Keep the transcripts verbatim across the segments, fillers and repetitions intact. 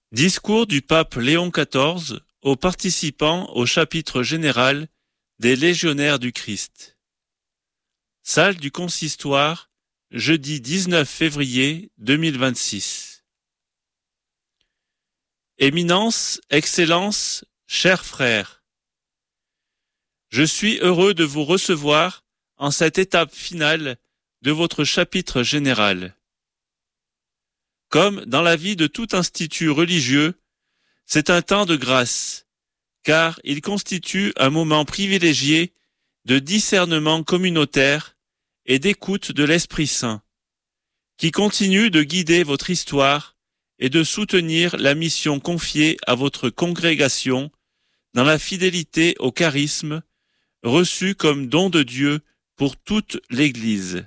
Discours du pape Léon quatorze aux participants au chapitre général des Légionnaires du Christ. Salle du consistoire, jeudi dix-neuf février deux mille vingt-six. Éminence, Excellence, chers frères, je suis heureux de vous recevoir en cette étape finale de votre chapitre général. Comme dans la vie de tout institut religieux, c'est un temps de grâce, car il constitue un moment privilégié de discernement communautaire et d'écoute de l'Esprit Saint, qui continue de guider votre histoire et de soutenir la mission confiée à votre congrégation dans la fidélité au charisme reçu comme don de Dieu pour toute l'Église.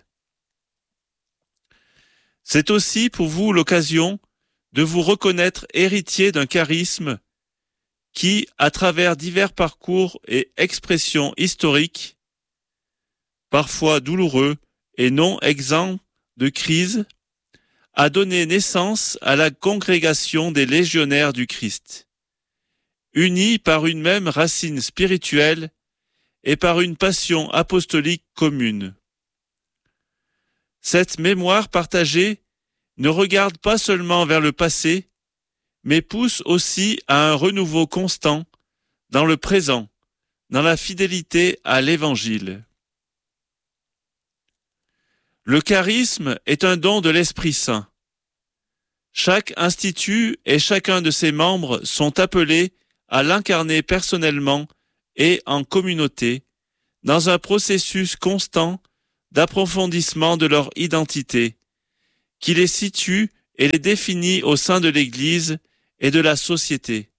C'est aussi pour vous l'occasion de vous reconnaître héritier d'un charisme qui, à travers divers parcours et expressions historiques, parfois douloureux et non exempts de crise, a donné naissance à la congrégation des Légionnaires du Christ, unis par une même racine spirituelle et par une passion apostolique commune. Cette mémoire partagée ne regarde pas seulement vers le passé, mais pousse aussi à un renouveau constant dans le présent, dans la fidélité à l'Évangile. Le charisme est un don de l'Esprit Saint. Chaque institut et chacun de ses membres sont appelés à l'incarner personnellement et en communauté, dans un processus constant d'approfondissement de leur identité, qui les situe et les définit au sein de l'Église et de la société.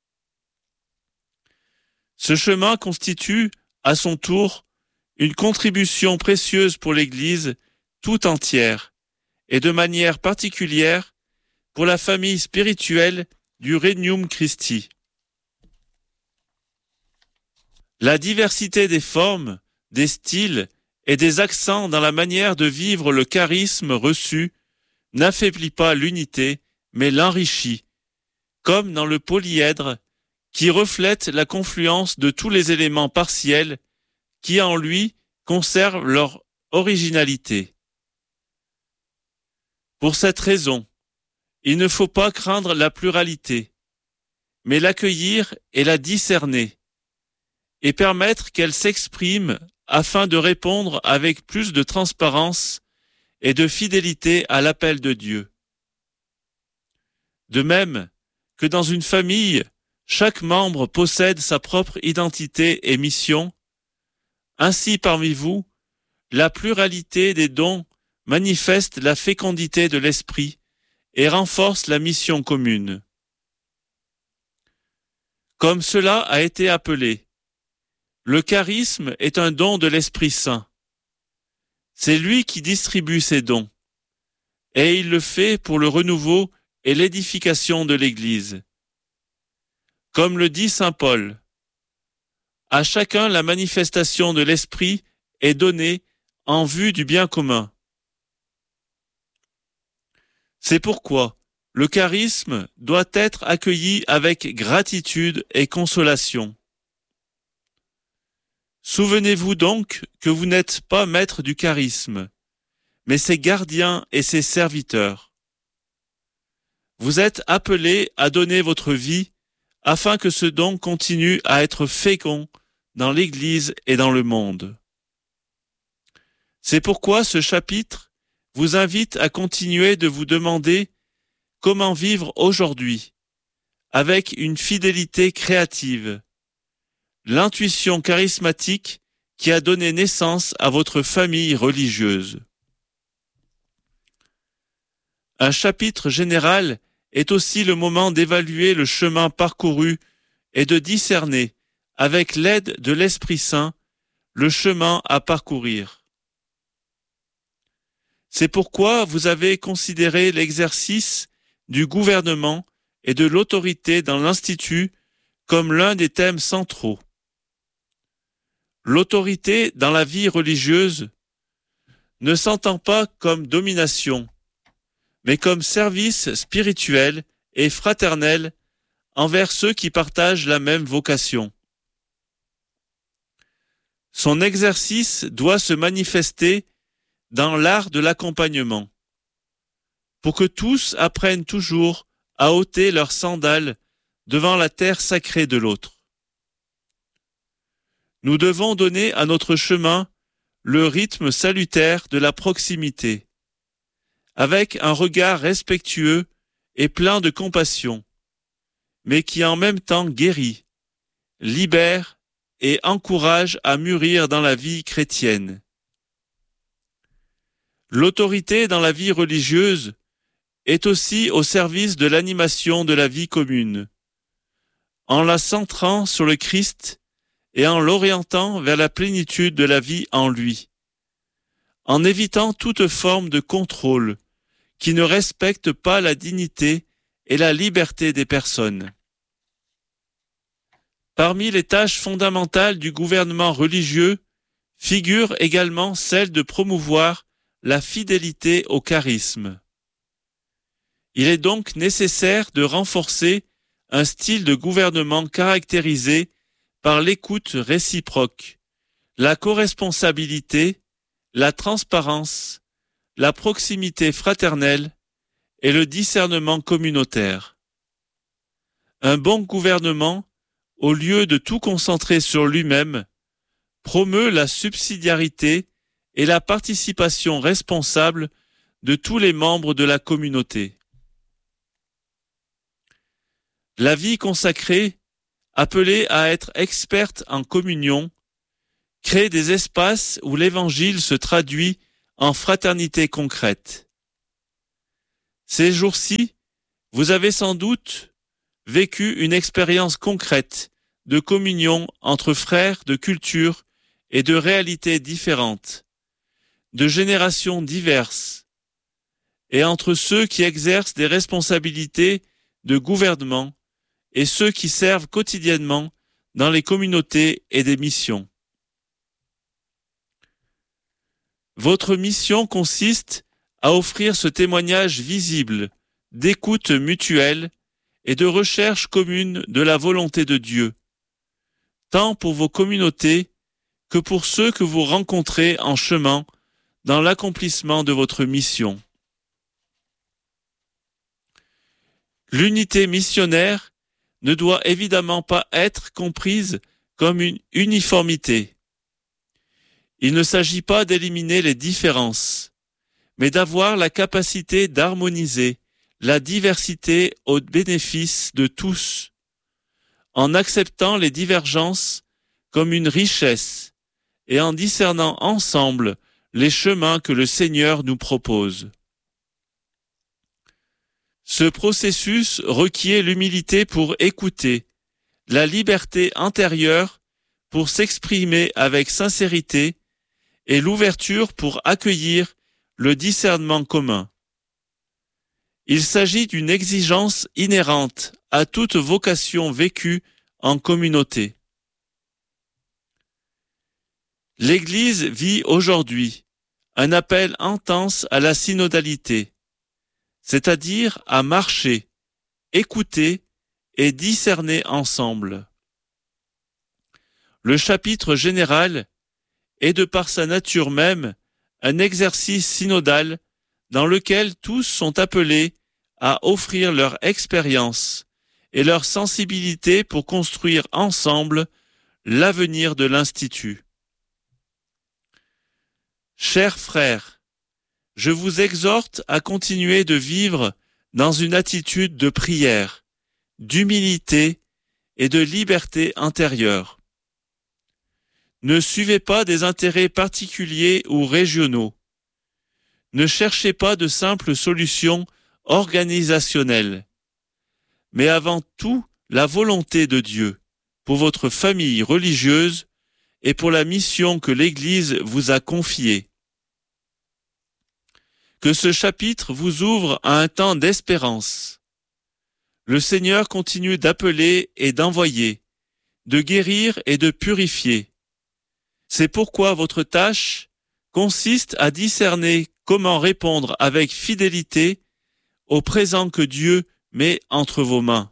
Ce chemin constitue, à son tour, une contribution précieuse pour l'Église tout entière, et de manière particulière pour la famille spirituelle du Regnum Christi. La diversité des formes, des styles et des accents dans la manière de vivre le charisme reçu n'affaiblit pas l'unité, mais l'enrichit, comme dans le polyèdre qui reflète la confluence de tous les éléments partiels qui en lui conservent leur originalité. Pour cette raison, il ne faut pas craindre la pluralité, mais l'accueillir et la discerner, et permettre qu'elle s'exprime afin de répondre avec plus de transparence et de fidélité à l'appel de Dieu. De même que dans une famille, chaque membre possède sa propre identité et mission, ainsi parmi vous, la pluralité des dons manifeste la fécondité de l'esprit et renforce la mission commune. Comme cela a été appelé, le charisme est un don de l'Esprit Saint. C'est lui qui distribue ces dons, et il le fait pour le renouveau et l'édification de l'Église. Comme le dit saint Paul, à chacun la manifestation de l'Esprit est donnée en vue du bien commun. C'est pourquoi le charisme doit être accueilli avec gratitude et consolation. Souvenez-vous donc que vous n'êtes pas maître du charisme, mais ses gardiens et ses serviteurs. Vous êtes appelés à donner votre vie afin que ce don continue à être fécond dans l'Église et dans le monde. C'est pourquoi ce chapitre vous invite à continuer de vous demander comment vivre aujourd'hui, avec une fidélité créative, l'intuition charismatique qui a donné naissance à votre famille religieuse. Un chapitre général est aussi le moment d'évaluer le chemin parcouru et de discerner, avec l'aide de l'Esprit Saint, le chemin à parcourir. C'est pourquoi vous avez considéré l'exercice du gouvernement et de l'autorité dans l'Institut comme l'un des thèmes centraux. L'autorité dans la vie religieuse ne s'entend pas comme domination, mais comme service spirituel et fraternelle envers ceux qui partagent la même vocation. Son exercice doit se manifester dans l'art de l'accompagnement, pour que tous apprennent toujours à ôter leurs sandales devant la terre sacrée de l'autre. Nous devons donner à notre chemin le rythme salutaire de la proximité, avec un regard respectueux et plein de compassion, mais qui en même temps guérit, libère et encourage à mûrir dans la vie chrétienne. L'autorité dans la vie religieuse est aussi au service de l'animation de la vie commune, en la centrant sur le Christ et en l'orientant vers la plénitude de la vie en lui, en évitant toute forme de contrôle qui ne respecte pas la dignité et la liberté des personnes. Parmi les tâches fondamentales du gouvernement religieux figure également celle de promouvoir la fidélité au charisme. Il est donc nécessaire de renforcer un style de gouvernement caractérisé par l'écoute réciproque, la coresponsabilité, la transparence, la proximité fraternelle et le discernement communautaire. Un bon gouvernement, au lieu de tout concentrer sur lui-même, promeut la subsidiarité et la participation responsable de tous les membres de la communauté. La vie consacrée, appelée à être experte en communion, crée des espaces où l'Évangile se traduit en fraternité concrète. Ces jours-ci, vous avez sans doute vécu une expérience concrète de communion entre frères de cultures et de réalités différentes, de générations diverses, et entre ceux qui exercent des responsabilités de gouvernement et ceux qui servent quotidiennement dans les communautés et des missions. Votre mission consiste à offrir ce témoignage visible d'écoute mutuelle et de recherche commune de la volonté de Dieu, tant pour vos communautés que pour ceux que vous rencontrez en chemin dans l'accomplissement de votre mission. L'unité missionnaire ne doit évidemment pas être comprise comme une uniformité. Il ne s'agit pas d'éliminer les différences, mais d'avoir la capacité d'harmoniser la diversité au bénéfice de tous, en acceptant les divergences comme une richesse et en discernant ensemble les chemins que le Seigneur nous propose. Ce processus requiert l'humilité pour écouter, la liberté intérieure pour s'exprimer avec sincérité et l'ouverture pour accueillir le discernement commun. Il s'agit d'une exigence inhérente à toute vocation vécue en communauté. L'Église vit aujourd'hui un appel intense à la synodalité, c'est-à-dire à marcher, écouter et discerner ensemble. Le chapitre général est de par sa nature même un exercice synodal dans lequel tous sont appelés à offrir leur expérience et leur sensibilité pour construire ensemble l'avenir de l'Institut. Chers frères, je vous exhorte à continuer de vivre dans une attitude de prière, d'humilité et de liberté intérieure. Ne suivez pas des intérêts particuliers ou régionaux. Ne cherchez pas de simples solutions organisationnelles, mais avant tout la volonté de Dieu pour votre famille religieuse et pour la mission que l'Église vous a confiée. Que ce chapitre vous ouvre à un temps d'espérance. Le Seigneur continue d'appeler et d'envoyer, de guérir et de purifier. C'est pourquoi votre tâche consiste à discerner comment répondre avec fidélité au présent que Dieu mais entre vos mains.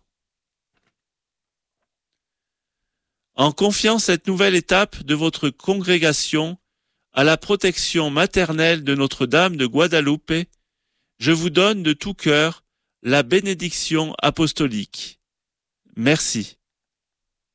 En confiant cette nouvelle étape de votre congrégation à la protection maternelle de Notre-Dame de Guadeloupe, je vous donne de tout cœur la bénédiction apostolique. Merci.